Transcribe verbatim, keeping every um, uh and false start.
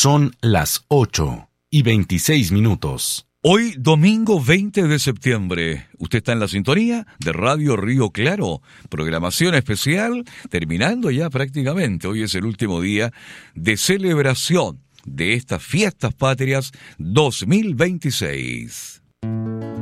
Son las ocho y veintiséis minutos. Hoy, domingo veinte de septiembre, usted está en la sintonía de Radio Río Claro, programación especial, terminando ya prácticamente. Hoy es el último día de celebración de estas fiestas patrias dos mil veintiséis.